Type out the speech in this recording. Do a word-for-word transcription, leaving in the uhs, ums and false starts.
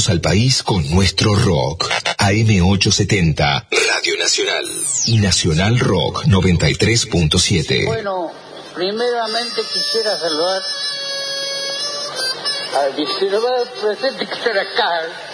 Conectamos al país con nuestro rock. A M ochocientos setenta, Radio Nacional. Y Nacional Rock noventa y tres punto siete. Bueno, primeramente quisiera saludar al distinguido presente que está acá.